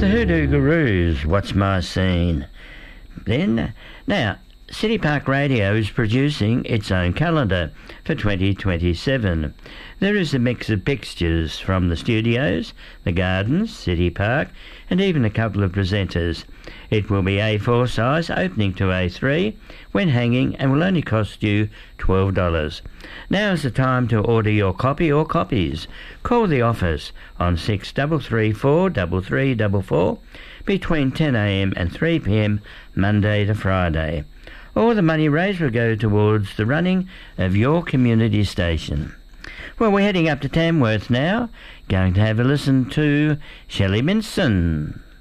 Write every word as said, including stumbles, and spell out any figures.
The Hoodoo Gurus, What's My Scene? Then, now, City Park Radio is producing its own calendar for twenty twenty-seven. There is a mix of pictures from the studios, the gardens, City Park, and even a couple of presenters. It will be A four size, opening to A three, when hanging, and will only cost you twelve dollars. Now is the time to order your copy or copies. Call the office on six three three four three three four four between ten a m and three p m Monday to Friday. All the money raised will go towards the running of your community station. Well, we're heading up to Tamworth now, going to have a listen to Shelley Minson.